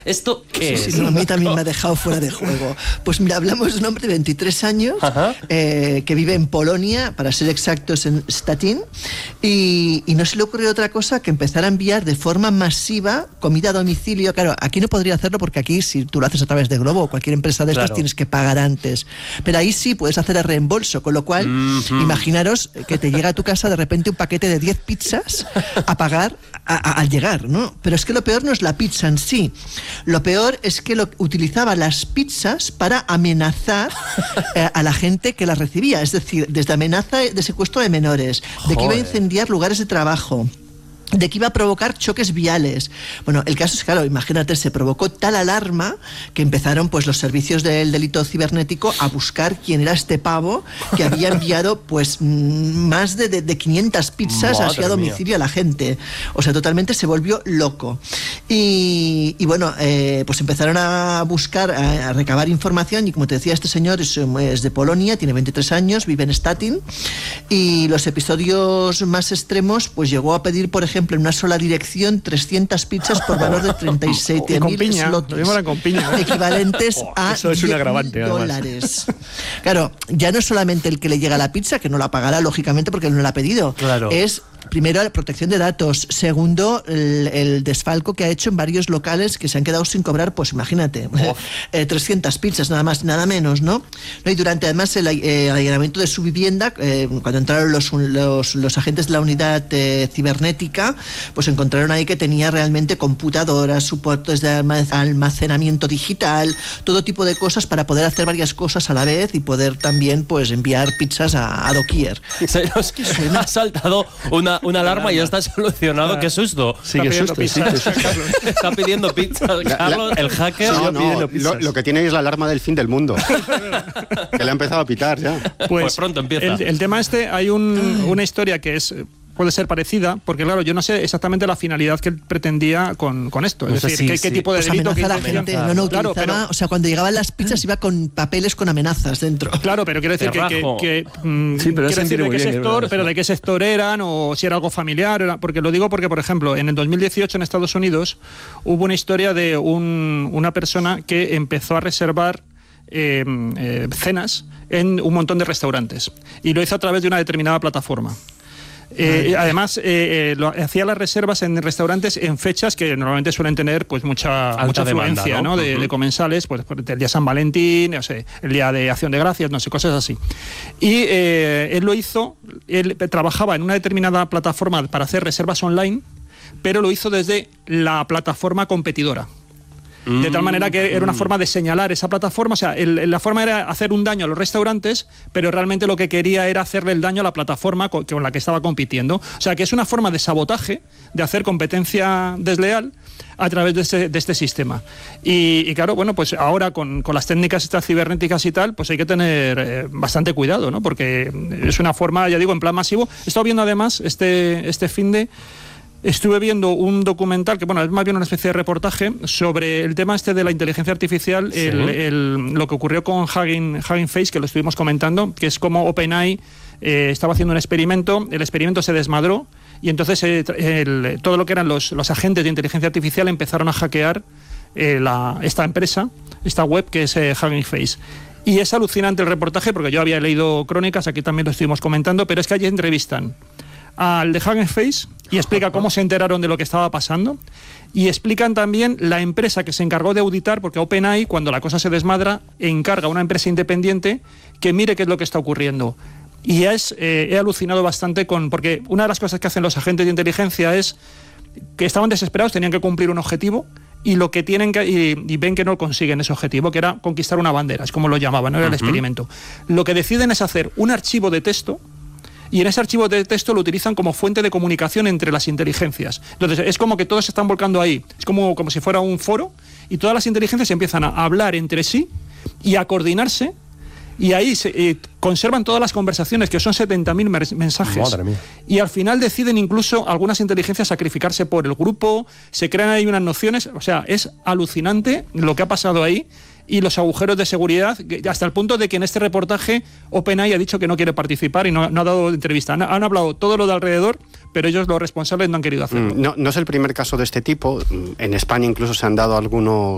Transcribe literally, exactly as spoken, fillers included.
¿Esto qué sí, es? Sí, no, a mí también me ha dejado fuera de juego. Pues mira, hablamos de un hombre de veintitrés años eh, que vive en Polonia, para ser exactos en Szczecin, y, y no se le ocurrió otra cosa que empezar a enviar de forma masiva comida a domicilio. Claro, aquí no podría hacerlo porque aquí si tú lo haces a través de Globo o cualquier empresa de estas claro. tienes que pagar antes. Pero ahí sí puedes hacer el reembolso, con lo cual mm-hmm. imaginaros que te llega a tu casa de repente un paquete de diez pizzas a pagar a, a, al llegar, ¿no? Pero es que lo peor no es la pizza en sí. Lo peor es que lo, utilizaba las pizzas para amenazar eh, a la gente que las recibía. Es decir, desde amenaza de secuestro de menores, de que iba a incendiar lugares de trabajo, de que iba a provocar choques viales. Bueno, el caso es, claro, imagínate, se provocó tal alarma que empezaron pues los servicios del delito cibernético a buscar quién era este pavo que había enviado pues más de, de, de quinientas pizzas hacia domicilio a la gente. O sea, totalmente se volvió loco. Y, y bueno, eh, pues empezaron a buscar, a, a recabar información, y como te decía, este señor es, es de Polonia, tiene veintitrés años, vive en Szczecin, y los episodios más extremos pues llegó a pedir, por ejemplo, en una sola dirección trescientas pizzas por valor de treinta y siete mil zlotys, equivalentes oh, a diez mil dólares. Claro, ya no es solamente el que le llega la pizza, que no la pagará lógicamente porque él no la ha pedido, claro. es primero la protección de datos, segundo el, el desfalco que ha hecho en varios locales que se han quedado sin cobrar, pues imagínate, oh. eh, trescientas pizzas nada más, nada menos, ¿no? ¿No? Y durante además el, eh, el allanamiento de su vivienda, eh, cuando entraron los, los, los agentes de la unidad eh, cibernética, pues encontraron ahí que tenía realmente computadoras, soportes de almacenamiento digital, todo tipo de cosas para poder hacer varias cosas a la vez y poder también pues enviar pizzas a, a doquier. Se nos ha saltado una, una alarma y ya está solucionado. ¡Qué susto! Sí, qué susto, sí, qué susto. Está pidiendo pizzas, Carlos, el hacker. No, no, lo, lo que tiene es la alarma del fin del mundo. Que le ha empezado a pitar ya. Pues, pues pronto empieza. El, el tema este, hay un, una historia que es... puede ser parecida, porque claro, yo no sé exactamente la finalidad que él pretendía con, con esto. Es no sé decir, si, qué, sí. qué tipo de pues delito que a la gente. No, no, claro, pero, o sea, cuando llegaban las pizzas iba con papeles con amenazas dentro. Claro, pero quiero decir que, que, que mm, sí, pero quiero decir de qué bien, sector, pero de qué sector eran, o si era algo familiar, era, porque lo digo porque, por ejemplo, en el dos mil dieciocho en Estados Unidos hubo una historia de un, una persona que empezó a reservar eh, eh, cenas en un montón de restaurantes, y lo hizo a través de una determinada plataforma. Eh, además, eh, eh, lo, hacía las reservas en restaurantes en fechas que normalmente suelen tener pues mucha, mucha afluencia, demanda, ¿no? ¿no? De, uh-huh. de comensales, pues el día San Valentín, no sé, el día de Acción de Gracias, no sé, cosas así. Y eh, él lo hizo, él trabajaba en una determinada plataforma para hacer reservas online, pero lo hizo desde la plataforma competidora. De tal manera que era una forma de señalar esa plataforma, o sea, el, la forma era hacer un daño a los restaurantes, pero realmente lo que quería era hacerle el daño a la plataforma con, con la que estaba compitiendo. O sea, que es una forma de sabotaje, de hacer competencia desleal a través de este, de este sistema. Y, y claro, bueno, pues ahora con, con las técnicas estas cibernéticas y tal, pues hay que tener eh, bastante cuidado, ¿no? Porque es una forma, ya digo, en plan masivo. He estado viendo además este, este fin de... Estuve viendo un documental, que bueno, es más bien una especie de reportaje, sobre el tema este de la inteligencia artificial, sí. el, el, lo que ocurrió con Hugging, Hugging Face, que lo estuvimos comentando, que es como OpenAI eh, estaba haciendo un experimento, el experimento se desmadró, y entonces eh, el, todo lo que eran los, los agentes de inteligencia artificial empezaron a hackear eh, la, esta empresa, esta web que es eh, Hugging Face. Y es alucinante el reportaje, porque yo había leído crónicas, aquí también lo estuvimos comentando, pero es que allí entrevistan al de Hugging Face y explica cómo se enteraron de lo que estaba pasando, y explican también la empresa que se encargó de auditar, porque OpenAI, cuando la cosa se desmadra, encarga a una empresa independiente que mire qué es lo que está ocurriendo. Y es, eh, he alucinado bastante con, porque una de las cosas que hacen los agentes de inteligencia es que estaban desesperados, tenían que cumplir un objetivo, y lo que tienen que, y, y ven que no consiguen ese objetivo, que era conquistar una bandera, es como lo llamaban, no era uh-huh. el experimento. Lo que deciden es hacer un archivo de texto, y en ese archivo de texto lo utilizan como fuente de comunicación entre las inteligencias. Entonces, es como que todos se están volcando ahí. Es como, como si fuera un foro, y todas las inteligencias empiezan a hablar entre sí y a coordinarse, y ahí se, eh, conservan todas las conversaciones, que son setenta mil mensajes. Madre mía. Y al final deciden incluso algunas inteligencias sacrificarse por el grupo, se crean ahí unas nociones. O sea, es alucinante lo que ha pasado ahí, y los agujeros de seguridad, hasta el punto de que en este reportaje OpenAI ha dicho que no quiere participar y no, no ha dado entrevista. Han, han hablado todo lo de alrededor, pero ellos, los responsables, no han querido hacerlo. No, no es el primer caso de este tipo. En España incluso se han dado algunos